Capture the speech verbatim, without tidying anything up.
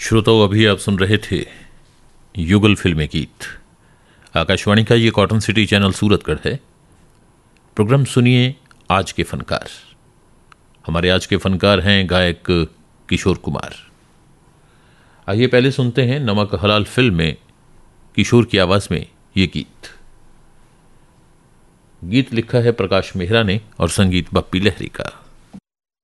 श्रोताओं, अभी आप सुन रहे थे युगल फिल्मी गीत। आकाशवाणी का ये कॉटन सिटी चैनल सूरतगढ़ है। प्रोग्राम सुनिए आज के फनकार। हमारे आज के फनकार हैं गायक किशोर कुमार। आइए पहले सुनते हैं नमक हलाल फिल्म में किशोर की आवाज में ये गीत। गीत लिखा है प्रकाश मेहरा ने और संगीत बप्पी लहरी का।